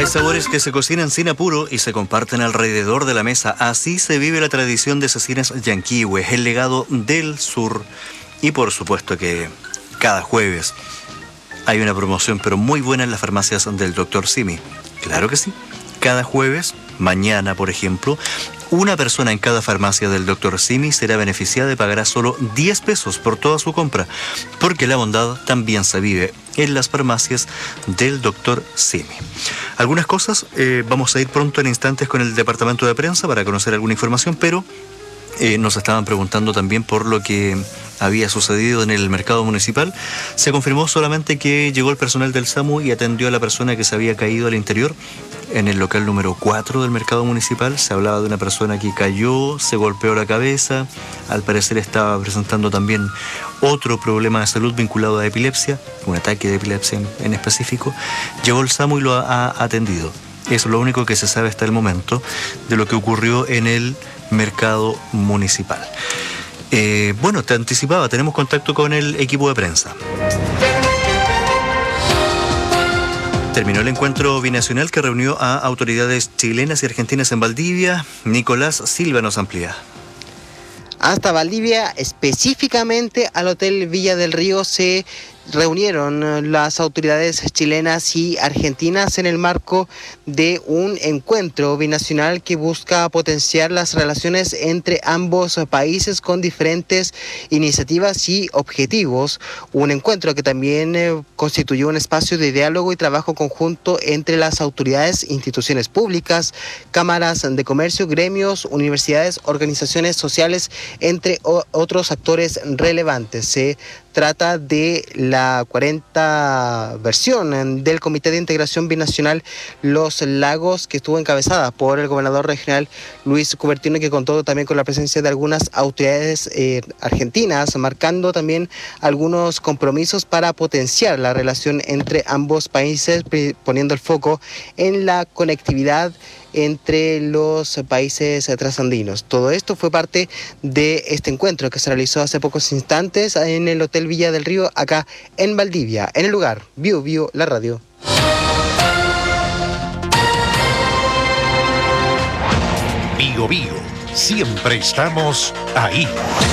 Hay sabores que se cocinan sin apuro y se comparten alrededor de la mesa. Así se vive la tradición de cecinas Yanquihue, el legado del sur. Y por supuesto que cada jueves hay una promoción, pero muy buena en las farmacias del Dr. Simi. Claro que sí. Cada jueves, mañana por ejemplo, una persona en cada farmacia del Dr. Simi será beneficiada y pagará solo 10 pesos por toda su compra, porque la bondad también se vive en las farmacias del Dr. Simi. Algunas cosas, vamos a ir pronto en instantes con el departamento de prensa para conocer alguna información, pero nos estaban preguntando también por lo que había sucedido en el mercado municipal. Se confirmó solamente que llegó el personal del SAMU y atendió a la persona que se había caído al interior en el local número 4 del mercado municipal. Se hablaba de una persona que cayó, se golpeó la cabeza, al parecer estaba presentando también otro problema de salud vinculado a epilepsia, un ataque de epilepsia en específico. Llegó el SAMU y lo ha atendido. Es lo único que se sabe hasta el momento de lo que ocurrió en el mercado municipal. Bueno, te anticipaba, tenemos contacto con el equipo de prensa. Terminó el encuentro binacional que reunió a autoridades chilenas y argentinas en Valdivia. Nicolás Silva nos amplía. Hasta Valdivia, específicamente al Hotel Villa del Río, se reunieron las autoridades chilenas y argentinas en el marco de un encuentro binacional que busca potenciar las relaciones entre ambos países con diferentes iniciativas y objetivos. Un encuentro que también constituyó un espacio de diálogo y trabajo conjunto entre las autoridades, instituciones públicas, cámaras de comercio, gremios, universidades, organizaciones sociales, entre otros actores relevantes. Se trata de la 40 versión del Comité de Integración Binacional Los Lagos, que estuvo encabezada por el gobernador regional Luis Cubertino, que contó también con la presencia de algunas autoridades argentinas, marcando también algunos compromisos para potenciar la relación entre ambos países, poniendo el foco en la conectividad entre los países trasandinos. Todo esto fue parte de este encuentro que se realizó hace pocos instantes en el Hotel Villa del Río, acá en Valdivia, en el lugar Bio la radio. Bio, siempre estamos ahí.